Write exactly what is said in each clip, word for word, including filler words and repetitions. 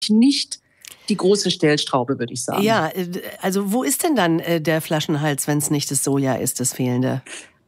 nicht die große Stellschraube, würde ich sagen. Ja, also wo ist denn dann der Flaschenhals, wenn es nicht das Soja ist, das Fehlende?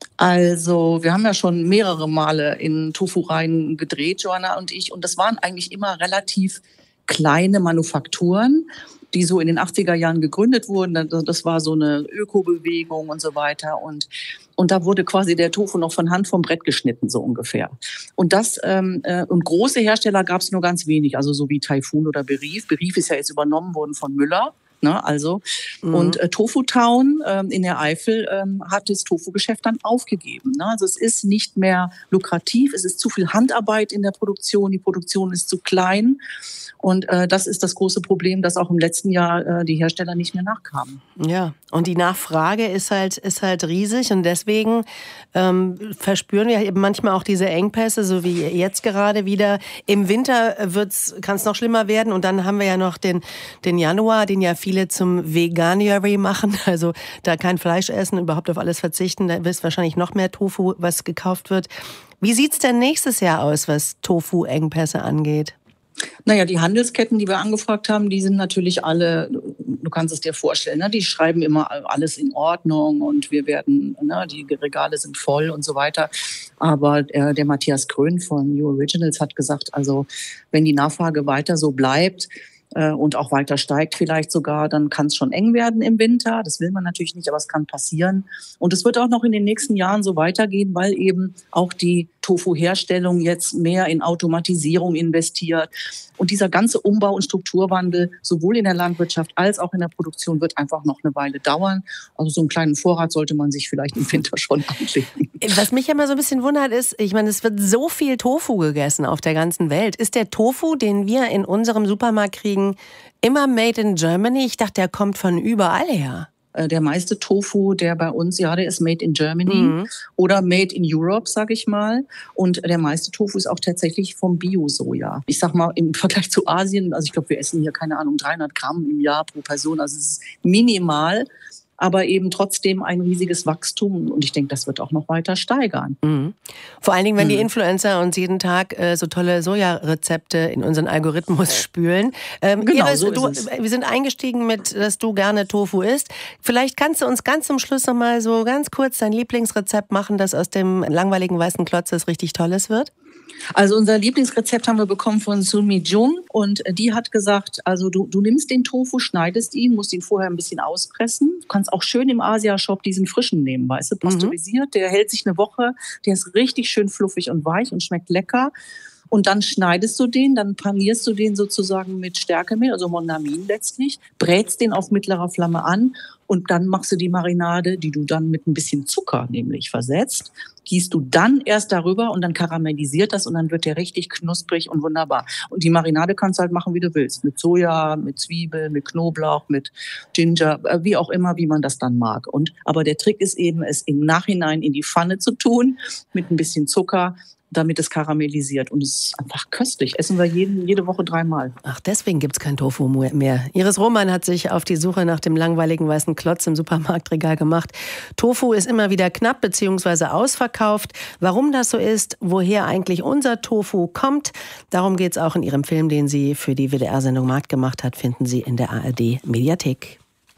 Also wir haben ja schon mehrere Male in Tofu-Reihen gedreht, Joanna und ich. Und das waren eigentlich immer relativ kleine Manufakturen, die so in den achtziger Jahren gegründet wurden. Das war so eine Ökobewegung und so weiter. Und, und da wurde quasi der Tofu noch von Hand vom Brett geschnitten, so ungefähr. Und das ähm, äh, und große Hersteller gab es nur ganz wenig, also so wie Taifun oder Berief. Berief ist ja jetzt übernommen worden von Müller. Ne, also mhm. und äh, Tofu Town ähm, in der Eifel ähm, hat das Tofu-Geschäft dann aufgegeben. Ne? Also es ist nicht mehr lukrativ, es ist zu viel Handarbeit in der Produktion, die Produktion ist zu klein. Und äh, das ist das große Problem, dass auch im letzten Jahr äh, die Hersteller nicht mehr nachkamen. Ja, und die Nachfrage ist halt, ist halt riesig. Und deswegen ähm, verspüren wir eben manchmal auch diese Engpässe, so wie jetzt gerade wieder. Im Winter kann es noch schlimmer werden. Und dann haben wir ja noch den, den Januar, den ja viele zum Veganuary machen. Also da kein Fleisch essen, überhaupt auf alles verzichten. Da ist wahrscheinlich noch mehr Tofu, was gekauft wird. Wie sieht's denn nächstes Jahr aus, was Tofu-Engpässe angeht? Naja, die Handelsketten, die wir angefragt haben, die sind natürlich alle, du kannst es dir vorstellen, ne? Die schreiben immer alles in Ordnung und wir werden, ne, die Regale sind voll und so weiter. Aber äh, der Matthias Grön von New Originals hat gesagt, also wenn die Nachfrage weiter so bleibt, und auch weiter steigt vielleicht sogar, dann kann es schon eng werden im Winter. Das will man natürlich nicht, aber es kann passieren. Und es wird auch noch in den nächsten Jahren so weitergehen, weil eben auch die Tofu-Herstellung jetzt mehr in Automatisierung investiert. Und dieser ganze Umbau- und Strukturwandel, sowohl in der Landwirtschaft als auch in der Produktion, wird einfach noch eine Weile dauern. Also so einen kleinen Vorrat sollte man sich vielleicht im Winter schon anlegen. Was mich immer so ein bisschen wundert ist, ich meine, es wird so viel Tofu gegessen auf der ganzen Welt. Ist der Tofu, den wir in unserem Supermarkt kriegen, immer made in Germany? Ich dachte, der kommt von überall her. Der meiste Tofu, der bei uns, ja, der ist made in Germany mhm. oder made in Europe, sag ich mal. Und der meiste Tofu ist auch tatsächlich vom Bio-Soja. Ich sag mal, im Vergleich zu Asien, also ich glaube, wir essen hier, keine Ahnung, dreihundert Gramm im Jahr pro Person. Also es ist minimal, aber eben trotzdem ein riesiges Wachstum. Und ich denke, das wird auch noch weiter steigern. Mhm. Vor allen Dingen, wenn mhm. die Influencer uns jeden Tag äh, so tolle Sojarezepte in unseren Algorithmus spülen. Ähm, genau, Iris, so du, ist es. Wir sind eingestiegen mit, dass du gerne Tofu isst. Vielleicht kannst du uns ganz zum Schluss noch mal so ganz kurz dein Lieblingsrezept machen, das aus dem langweiligen weißen Klotzes richtig Tolles wird? Also unser Lieblingsrezept haben wir bekommen von Sunmi Jung und die hat gesagt, also du, du nimmst den Tofu, schneidest ihn, musst ihn vorher ein bisschen auspressen. Du kannst auch schön im Asia-Shop diesen frischen nehmen, weißt du, pasteurisiert. Mhm. Der hält sich eine Woche, der ist richtig schön fluffig und weich und schmeckt lecker. Und dann schneidest du den, dann panierst du den sozusagen mit Stärkemehl, also Mondamin letztlich, brätst den auf mittlerer Flamme an und dann machst du die Marinade, die du dann mit ein bisschen Zucker nämlich versetzt, gießt du dann erst darüber und dann karamellisiert das und dann wird der richtig knusprig und wunderbar. Und die Marinade kannst du halt machen, wie du willst. Mit Soja, mit Zwiebeln, mit Knoblauch, mit Ginger, wie auch immer, wie man das dann mag. Und, aber der Trick ist eben, es im Nachhinein in die Pfanne zu tun, mit ein bisschen Zucker, damit es karamellisiert. Und es ist einfach köstlich. Essen wir jeden, jede Woche dreimal. Ach, deswegen gibt's kein Tofu mehr. Iris Roman hat sich auf die Suche nach dem langweiligen weißen Klotz im Supermarktregal gemacht. Tofu ist immer wieder knapp bzw. ausverkauft. Warum das so ist, woher eigentlich unser Tofu kommt, darum geht's auch in ihrem Film, den sie für die W D R-Sendung Markt gemacht hat, finden Sie in der A R D-Mediathek.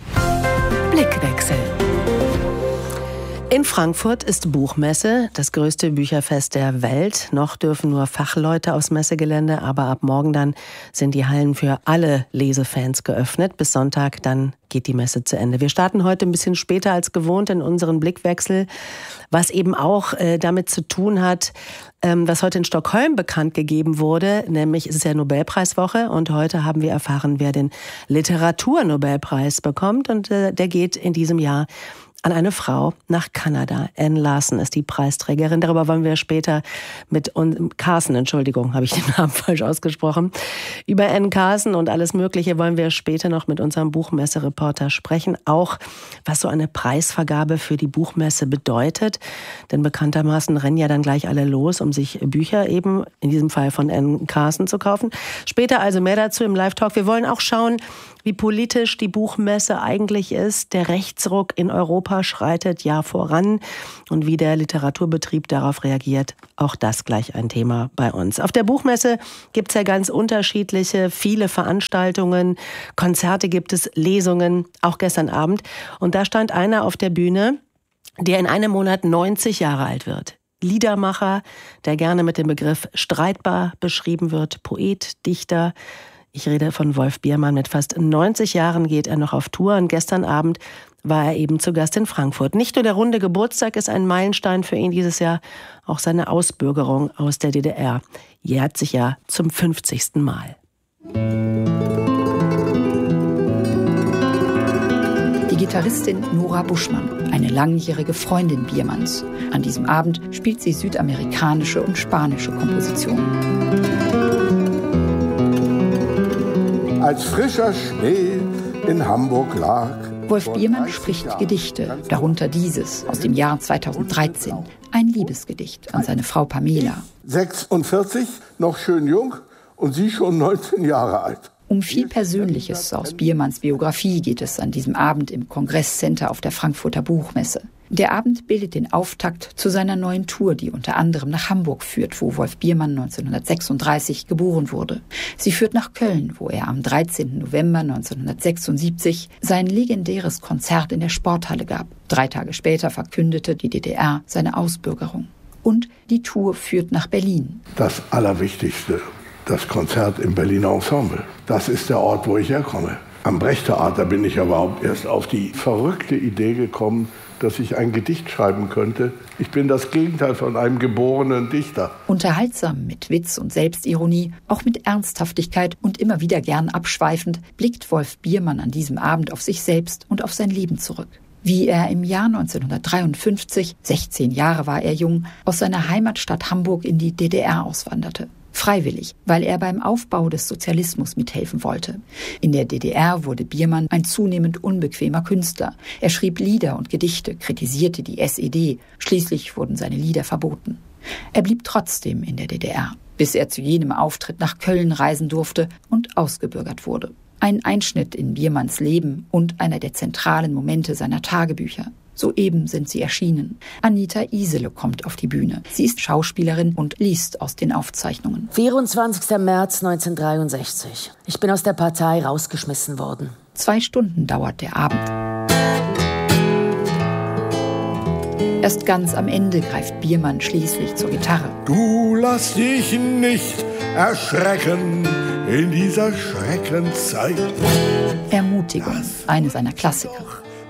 Blickwechsel. In Frankfurt ist Buchmesse, das größte Bücherfest der Welt. Noch dürfen nur Fachleute aufs Messegelände, aber ab morgen dann sind die Hallen für alle Lesefans geöffnet. Bis Sonntag dann geht die Messe zu Ende. Wir starten heute ein bisschen später als gewohnt in unseren Blickwechsel, was eben auch äh, damit zu tun hat, ähm, was heute in Stockholm bekannt gegeben wurde, nämlich es ist ja Nobelpreiswoche und heute haben wir erfahren, wer den Literaturnobelpreis bekommt und äh, der geht in diesem Jahr an eine Frau nach Kanada. Anne Larson ist die Preisträgerin. Darüber wollen wir später mit uns, Carson, Entschuldigung, habe ich den Namen falsch ausgesprochen. Über Anne Carson und alles Mögliche wollen wir später noch mit unserem Buchmesse-Reporter sprechen. Auch, was so eine Preisvergabe für die Buchmesse bedeutet. Denn bekanntermaßen rennen ja dann gleich alle los, um sich Bücher eben, in diesem Fall von Anne Carson, zu kaufen. Später also mehr dazu im Live-Talk. Wir wollen auch schauen, wie politisch die Buchmesse eigentlich ist. Der Rechtsruck in Europa schreitet ja voran. Und wie der Literaturbetrieb darauf reagiert, auch das gleich ein Thema bei uns. Auf der Buchmesse gibt es ja ganz unterschiedliche, viele Veranstaltungen, Konzerte gibt es, Lesungen, auch gestern Abend. Und da stand einer auf der Bühne, der in einem Monat neunzig Jahre alt wird. Liedermacher, der gerne mit dem Begriff streitbar beschrieben wird, Poet, Dichter. Ich rede von Wolf Biermann. Mit fast neunzig Jahren geht er noch auf Tour und gestern Abend war er eben zu Gast in Frankfurt. Nicht nur der runde Geburtstag ist ein Meilenstein für ihn dieses Jahr, auch seine Ausbürgerung aus der D D R jährt sich ja zum fünfzigsten Mal. Die Gitarristin Nora Buschmann, eine langjährige Freundin Biermanns. An diesem Abend spielt sie südamerikanische und spanische Kompositionen. Als frischer Schnee in Hamburg lag. Wolf Biermann spricht Gedichte, darunter dieses aus dem Jahr zweitausenddreizehn. Ein Liebesgedicht an seine Frau Pamela. sechsundvierzig, noch schön jung und sie schon neunzehn Jahre alt. Um viel Persönliches aus Biermanns Biografie geht es an diesem Abend im Kongresscenter auf der Frankfurter Buchmesse. Der Abend bildet den Auftakt zu seiner neuen Tour, die unter anderem nach Hamburg führt, wo Wolf Biermann neunzehnhundertsechsunddreißig geboren wurde. Sie führt nach Köln, wo er am dreizehnten November neunzehnhundertsechsundsiebzig sein legendäres Konzert in der Sporthalle gab. Drei Tage später verkündete die D D R seine Ausbürgerung. Und die Tour führt nach Berlin. Das Allerwichtigste, das Konzert im Berliner Ensemble. Das ist der Ort, wo ich herkomme. Am Brecht-Theater bin ich aber erst auf die verrückte Idee gekommen, dass ich ein Gedicht schreiben könnte. Ich bin das Gegenteil von einem geborenen Dichter. Unterhaltsam mit Witz und Selbstironie, auch mit Ernsthaftigkeit und immer wieder gern abschweifend, blickt Wolf Biermann an diesem Abend auf sich selbst und auf sein Leben zurück. Wie er im Jahr neunzehnhundertdreiundfünfzig, sechzehn Jahre war er jung, aus seiner Heimatstadt Hamburg in die D D R auswanderte. Freiwillig, weil er beim Aufbau des Sozialismus mithelfen wollte. In der D D R wurde Biermann ein zunehmend unbequemer Künstler. Er schrieb Lieder und Gedichte, kritisierte die S E D. Schließlich wurden seine Lieder verboten. Er blieb trotzdem in der D D R, bis er zu jenem Auftritt nach Köln reisen durfte und ausgebürgert wurde. Ein Einschnitt in Biermanns Leben und einer der zentralen Momente seiner Tagebücher. Soeben sind sie erschienen. Anita Isele kommt auf die Bühne. Sie ist Schauspielerin und liest aus den Aufzeichnungen. vierundzwanzigster März neunzehnhundertdreiundsechzig. Ich bin aus der Partei rausgeschmissen worden. Zwei Stunden dauert der Abend. Erst ganz am Ende greift Biermann schließlich zur Gitarre. Du lass dich nicht erschrecken in dieser Schreckenszeit. Ermutigung, eine seiner Klassiker.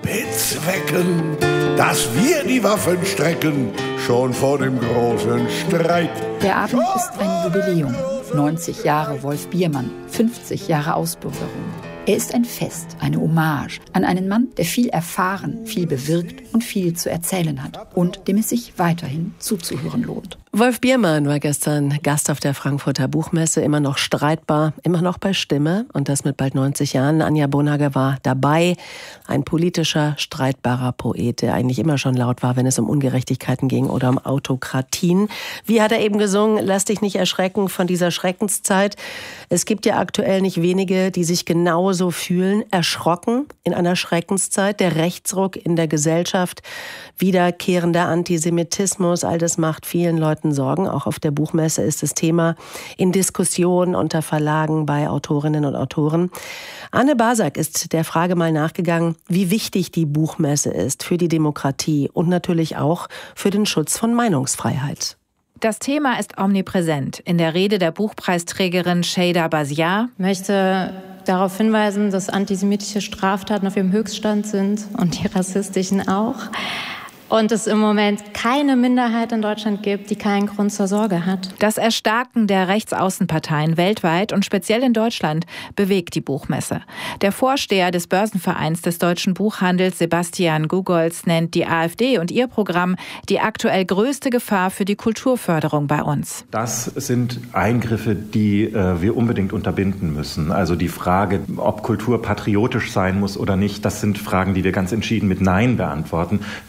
Bezwecken, dass wir die Waffen strecken, schon vor dem großen Streit. Der Abend ist ein Jubiläum. neunzig Jahre Wolf Biermann, fünfzig Jahre Ausbürgerung. Er ist ein Fest, eine Hommage an einen Mann, der viel erfahren, viel bewirkt und viel zu erzählen hat und dem es sich weiterhin zuzuhören lohnt. Wolf Biermann war gestern Gast auf der Frankfurter Buchmesse, immer noch streitbar, immer noch bei Stimme und das mit bald neunzig Jahren. Anja Bonhager war dabei, ein politischer, streitbarer Poet, der eigentlich immer schon laut war, wenn es um Ungerechtigkeiten ging oder um Autokratien. Wie hat er eben gesungen, lass dich nicht erschrecken von dieser Schreckenszeit. Es gibt ja aktuell nicht wenige, die sich genauso fühlen, erschrocken in einer Schreckenszeit, der Rechtsruck in der Gesellschaft, wiederkehrender Antisemitismus, all das macht vielen Leuten Sorgen. Auch auf der Buchmesse ist das Thema in Diskussionen unter Verlagen bei Autorinnen und Autoren. Anne Basak ist der Frage mal nachgegangen, wie wichtig die Buchmesse ist für die Demokratie und natürlich auch für den Schutz von Meinungsfreiheit. Das Thema ist omnipräsent. In der Rede der Buchpreisträgerin Sheyda Basiar möchte darauf hinweisen, dass antisemitische Straftaten auf ihrem Höchststand sind und die rassistischen auch. Und es im Moment keine Minderheit in Deutschland gibt, die keinen Grund zur Sorge hat. Das Erstarken der Rechtsaußenparteien weltweit und speziell in Deutschland bewegt die Buchmesse. Der Vorsteher des Börsenvereins des deutschen Buchhandels, Sebastian Gugolz, nennt die AfD und ihr Programm die aktuell größte Gefahr für die Kulturförderung bei uns. Das sind Eingriffe, die äh, wir unbedingt unterbinden müssen. Also die Frage, ob Kultur patriotisch sein muss oder nicht, das sind Fragen, die wir ganz entschieden mit Nein beantworten. Wir setzen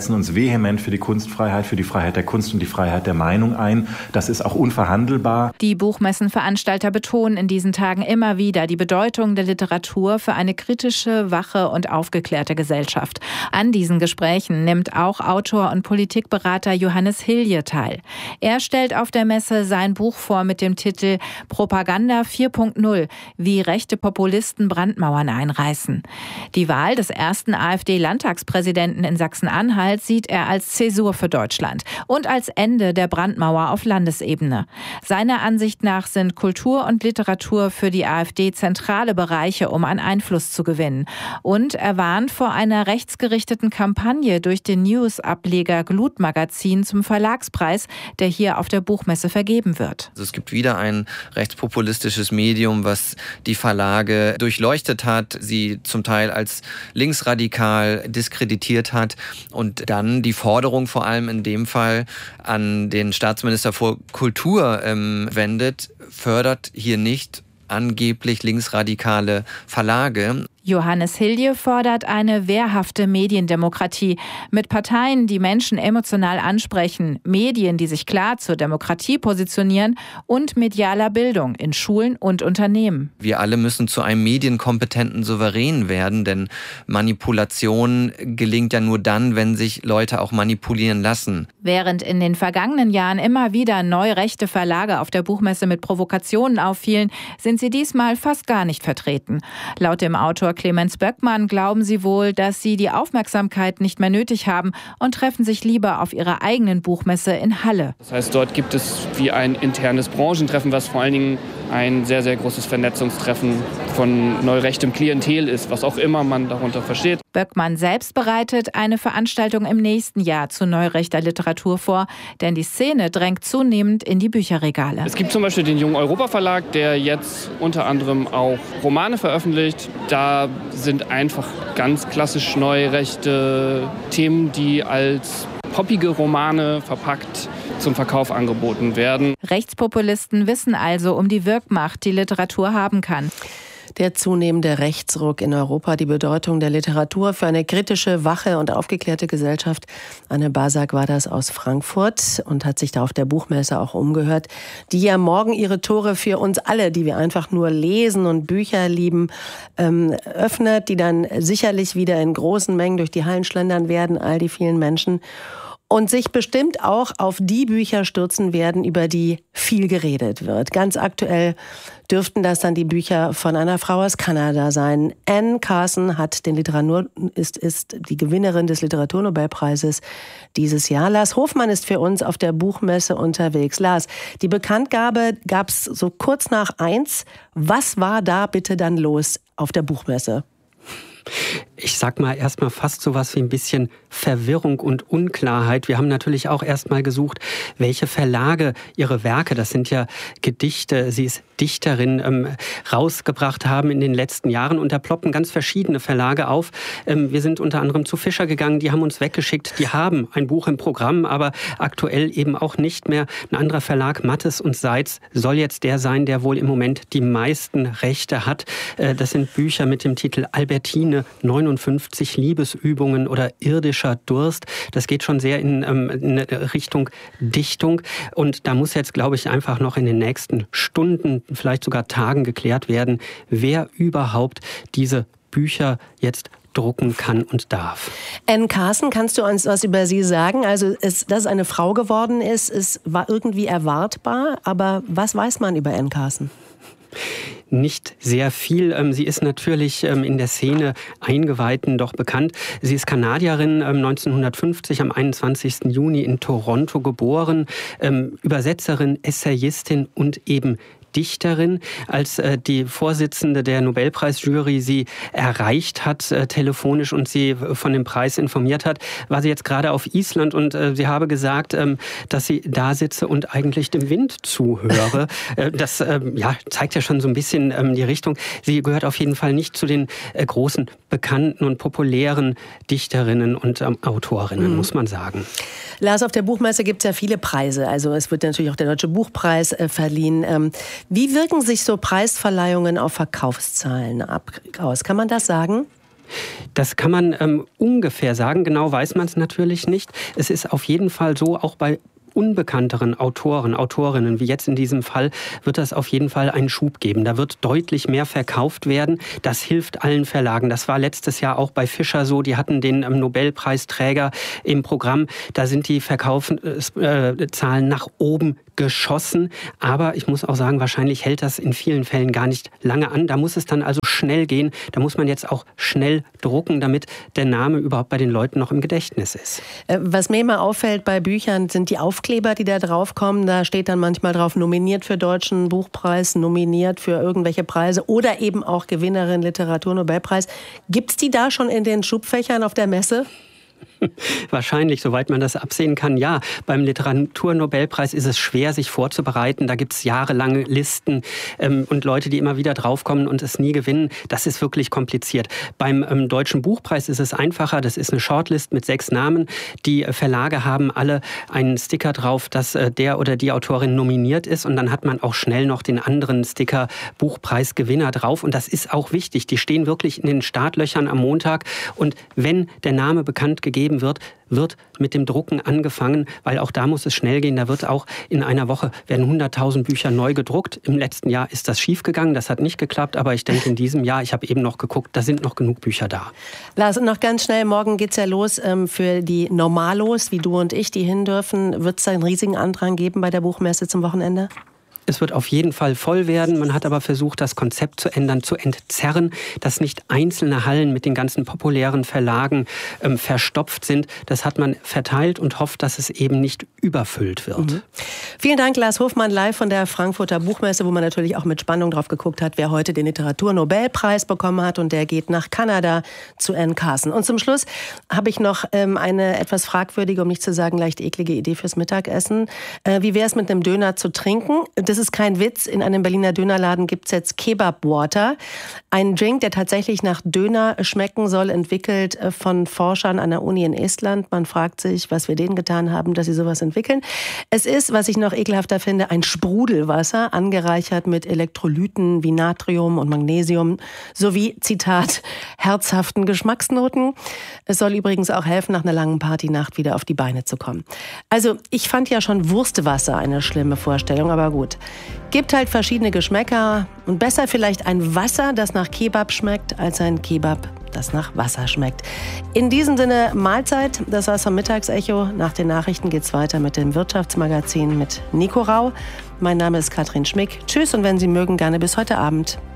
setzen uns vehement für die Kunstfreiheit, für die Freiheit der Kunst und die Freiheit der Meinung ein. Das ist auch unverhandelbar. Die Buchmessenveranstalter betonen in diesen Tagen immer wieder die Bedeutung der Literatur für eine kritische, wache und aufgeklärte Gesellschaft. An diesen Gesprächen nimmt auch Autor und Politikberater Johannes Hilje teil. Er stellt auf der Messe sein Buch vor mit dem Titel Propaganda vier Punkt null, wie rechte Populisten Brandmauern einreißen. Die Wahl des ersten AfD-Landtagspräsidenten in Sachsen-Anhalt sieht er als Zäsur für Deutschland und als Ende der Brandmauer auf Landesebene. Seiner Ansicht nach sind Kultur und Literatur für die AfD zentrale Bereiche, um an Einfluss zu gewinnen. Und er warnt vor einer rechtsgerichteten Kampagne durch den News-Ableger Glut-Magazin zum Verlagspreis, der hier auf der Buchmesse vergeben wird. Also es gibt wieder ein rechtspopulistisches Medium, was die Verlage durchleuchtet hat, sie zum Teil als linksradikal diskreditiert hat und dann die Forderung vor allem in dem Fall an den Staatsminister für Kultur ähm, wendet, fördert hier nicht angeblich linksradikale Verlage. Johannes Hilje fordert eine wehrhafte Mediendemokratie mit Parteien, die Menschen emotional ansprechen, Medien, die sich klar zur Demokratie positionieren und medialer Bildung in Schulen und Unternehmen. Wir alle müssen zu einem medienkompetenten Souverän werden, denn Manipulation gelingt ja nur dann, wenn sich Leute auch manipulieren lassen. Während in den vergangenen Jahren immer wieder neurechte Verlage auf der Buchmesse mit Provokationen auffielen, sind sie diesmal fast gar nicht vertreten. Laut dem Autor Clemens Böckmann glauben sie wohl, dass sie die Aufmerksamkeit nicht mehr nötig haben und treffen sich lieber auf ihrer eigenen Buchmesse in Halle. Das heißt, dort gibt es wie ein internes Branchentreffen, was vor allen Dingen ein sehr, sehr großes Vernetzungstreffen von neurechtem Klientel ist, was auch immer man darunter versteht. Böckmann selbst bereitet eine Veranstaltung im nächsten Jahr zu neurechter Literatur vor, denn die Szene drängt zunehmend in die Bücherregale. Es gibt zum Beispiel den Jungen Europa Verlag, der jetzt unter anderem auch Romane veröffentlicht. Da sind einfach ganz klassisch neurechte Themen, die als poppige Romane verpackt zum Verkauf angeboten werden. Rechtspopulisten wissen also um die Wirkmacht, die Literatur haben kann. Der zunehmende Rechtsruck in Europa, die Bedeutung der Literatur für eine kritische, wache und aufgeklärte Gesellschaft. Anne Basak war das aus Frankfurt und hat sich da auf der Buchmesse auch umgehört, die ja morgen ihre Tore für uns alle, die wir einfach nur lesen und Bücher lieben, ähm, öffnet, die dann sicherlich wieder in großen Mengen durch die Hallen schlendern werden, all die vielen Menschen. Und sich bestimmt auch auf die Bücher stürzen werden, über die viel geredet wird. Ganz aktuell dürften das dann die Bücher von einer Frau aus Kanada sein. Anne Carson hat den Literatur, ist, ist die Gewinnerin des Literaturnobelpreises dieses Jahr. Lars Hofmann ist für uns auf der Buchmesse unterwegs. Lars, die Bekanntgabe gab es so kurz nach eins. Was war da bitte dann los auf der Buchmesse? Ich sag mal erstmal fast so was wie ein bisschen Verwirrung und Unklarheit. Wir haben natürlich auch erstmal gesucht, welche Verlage ihre Werke, das sind ja Gedichte, sie ist Dichterin, ähm, rausgebracht haben in den letzten Jahren. Und da ploppen ganz verschiedene Verlage auf. Ähm, wir sind unter anderem zu Fischer gegangen, die haben uns weggeschickt, die haben ein Buch im Programm, aber aktuell eben auch nicht mehr. Ein anderer Verlag, Mattes und Seitz, soll jetzt der sein, der wohl im Moment die meisten Rechte hat. Äh, das sind Bücher mit dem Titel Albertine, neunundfünfzig Liebesübungen oder irdischer Durst. Das geht schon sehr in, ähm, in Richtung Dichtung. Und da muss jetzt, glaube ich, einfach noch in den nächsten Stunden, vielleicht sogar Tagen geklärt werden, wer überhaupt diese Bücher jetzt drucken kann und darf. Anne Carson, kannst du uns was über sie sagen? Also, es, dass es eine Frau geworden ist, es war irgendwie erwartbar. Aber was weiß man über Anne Carson? Nicht sehr viel. Sie ist natürlich in der Szene Eingeweihten doch bekannt. Sie ist Kanadierin, neunzehnhundertfünfzig am einundzwanzigsten Juni in Toronto geboren, Übersetzerin, Essayistin und eben Dichterin. Als äh, die Vorsitzende der Nobelpreisjury sie erreicht hat, äh, telefonisch und sie von dem Preis informiert hat, war sie jetzt gerade auf Island und äh, sie habe gesagt, ähm, dass sie da sitze und eigentlich dem Wind zuhöre. äh, das ähm, ja, zeigt ja schon so ein bisschen ähm, die Richtung. Sie gehört auf jeden Fall nicht zu den äh, großen, bekannten und populären Dichterinnen und ähm, Autorinnen, mhm. muss man sagen. Lars, auf der Buchmesse gibt es ja viele Preise. Also es wird natürlich auch der Deutsche Buchpreis äh, verliehen. Ähm, Wie wirken sich so Preisverleihungen auf Verkaufszahlen ab, aus? Kann man das sagen? Das kann man ähm, ungefähr sagen, genau weiß man es natürlich nicht. Es ist auf jeden Fall so, auch bei unbekannteren Autoren, Autorinnen, wie jetzt in diesem Fall, wird das auf jeden Fall einen Schub geben. Da wird deutlich mehr verkauft werden. Das hilft allen Verlagen. Das war letztes Jahr auch bei Fischer so. Die hatten den ähm, Nobelpreisträger im Programm. Da sind die Verkaufszahlen äh, nach oben geschossen. Aber ich muss auch sagen, wahrscheinlich hält das in vielen Fällen gar nicht lange an. Da muss es dann also schnell gehen. Da muss man jetzt auch schnell drucken, damit der Name überhaupt bei den Leuten noch im Gedächtnis ist. Was mir immer auffällt bei Büchern, sind die Aufkleber, die da draufkommen. Da steht dann manchmal drauf, nominiert für Deutschen Buchpreis, nominiert für irgendwelche Preise oder eben auch Gewinnerin Literaturnobelpreis. Gibt's die da schon in den Schubfächern auf der Messe? Wahrscheinlich, soweit man das absehen kann, ja. Beim Literaturnobelpreis ist es schwer, sich vorzubereiten. Da gibt es jahrelange Listen ähm, und Leute, die immer wieder draufkommen und es nie gewinnen. Das ist wirklich kompliziert. Beim ähm, Deutschen Buchpreis ist es einfacher. Das ist eine Shortlist mit sechs Namen. Die Verlage haben alle einen Sticker drauf, dass äh, der oder die Autorin nominiert ist. Und dann hat man auch schnell noch den anderen Sticker Buchpreisgewinner drauf. Und das ist auch wichtig. Die stehen wirklich in den Startlöchern am Montag. Und wenn der Name bekannt gegeben wird, wird mit dem Drucken angefangen, weil auch da muss es schnell gehen. Da wird auch in einer Woche werden hunderttausend Bücher neu gedruckt. Im letzten Jahr ist das schiefgegangen, das hat nicht geklappt, aber ich denke in diesem Jahr, ich habe eben noch geguckt, da sind noch genug Bücher da. Lars, und noch ganz schnell, morgen geht's ja los ähm, für die Normalos, wie du und ich, die hin dürfen. Wird es da einen riesigen Andrang geben bei der Buchmesse zum Wochenende? Es wird auf jeden Fall voll werden. Man hat aber versucht, das Konzept zu ändern, zu entzerren, dass nicht einzelne Hallen mit den ganzen populären Verlagen ähm, verstopft sind. Das hat man verteilt und hofft, dass es eben nicht überfüllt wird. Mhm. Vielen Dank, Lars Hofmann, live von der Frankfurter Buchmesse, wo man natürlich auch mit Spannung drauf geguckt hat, wer heute den Literaturnobelpreis bekommen hat. Und der geht nach Kanada zu Anne Carson. Und zum Schluss habe ich noch ähm, eine etwas fragwürdige, um nicht zu sagen leicht eklige Idee fürs Mittagessen. Äh, wie wäre es mit einem Döner zu trinken? Das ist kein Witz. In einem Berliner Dönerladen gibt es jetzt Kebab Water. Ein Drink, der tatsächlich nach Döner schmecken soll, entwickelt von Forschern an der Uni in Estland. Man fragt sich, was wir denen getan haben, dass sie sowas entwickeln. Es ist, was ich noch ekelhafter finde, ein Sprudelwasser, angereichert mit Elektrolyten wie Natrium und Magnesium sowie, Zitat, herzhaften Geschmacksnoten. Es soll übrigens auch helfen, nach einer langen Partynacht wieder auf die Beine zu kommen. Also, ich fand ja schon Wurstwasser eine schlimme Vorstellung, aber gut. Gibt halt verschiedene Geschmäcker und besser vielleicht ein Wasser, das nach Kebab schmeckt, als ein Kebab, das nach Wasser schmeckt. In diesem Sinne Mahlzeit, das war's vom Mittagsecho. Nach den Nachrichten geht's weiter mit dem Wirtschaftsmagazin mit Nico Rau. Mein Name ist Katrin Schmick. Tschüss und wenn Sie mögen, gerne bis heute Abend.